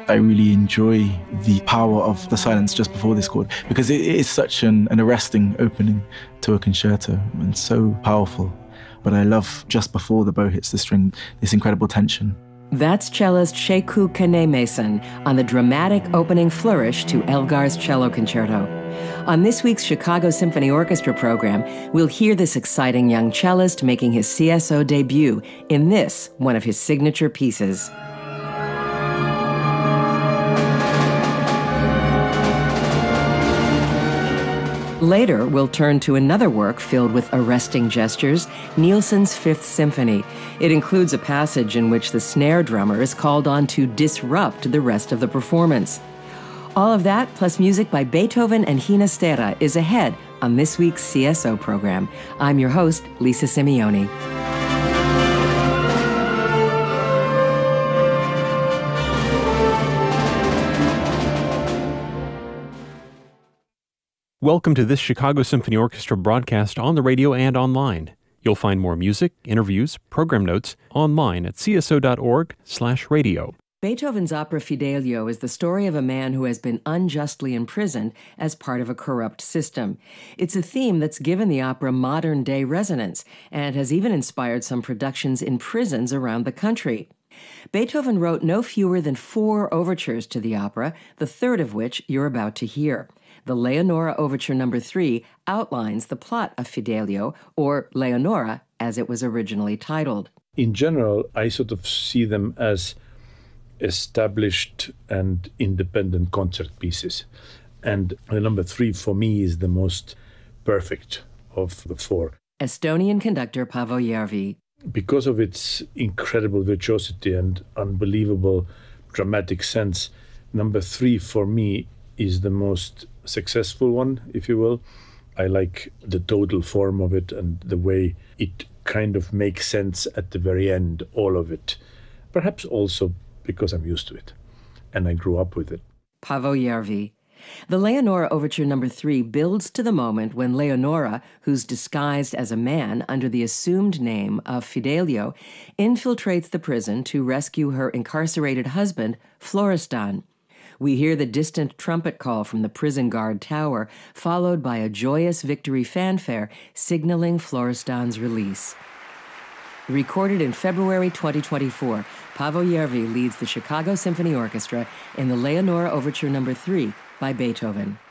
I really enjoy the power of the silence just before this chord because it is such an arresting opening to a concerto and so powerful. But I love just before the bow hits the string, this incredible tension. That's cellist Sekou Kene-Mason on the dramatic opening flourish to Elgar's Cello Concerto. On this week's Chicago Symphony Orchestra program, we'll hear this exciting young cellist making his CSO debut in this, one of his signature pieces. Later, we'll turn to another work filled with arresting gestures, Nielsen's Fifth Symphony. It includes a passage in which the snare drummer is called on to disrupt the rest of the performance. All of that, plus music by Beethoven and Ginastera, is ahead on this week's CSO program. I'm your host, Lisa Simeoni. Welcome to this Chicago Symphony Orchestra broadcast on the radio and online. You'll find more music, interviews, program notes online at cso.org/radio. Beethoven's opera Fidelio is the story of a man who has been unjustly imprisoned as part of a corrupt system. It's a theme that's given the opera modern-day resonance and has even inspired some productions in prisons around the country. Beethoven wrote no fewer than 4 overtures to the opera, the third of which you're about to hear. The Leonora Overture No. 3 outlines the plot of Fidelio, or Leonora, as it was originally titled. In general, I sort of see them as established and independent concert pieces. And the No. 3, for me, is the most perfect of the 4. Estonian conductor Paavo Järvi. Because of its incredible virtuosity and unbelievable dramatic sense, No. 3, for me, is the most successful one, if you will. I like the total form of it and the way it kind of makes sense at the very end, all of it. Perhaps also because I'm used to it and I grew up with it. Paavo Järvi. The Leonora Overture No. 3 builds to the moment when Leonora, who's disguised as a man under the assumed name of Fidelio, infiltrates the prison to rescue her incarcerated husband, Florestan. We hear the distant trumpet call from the prison guard tower, followed by a joyous victory fanfare signaling Florestan's release. Recorded in February 2024, Paavo Järvi leads the Chicago Symphony Orchestra in the Leonora Overture No. 3 by Beethoven.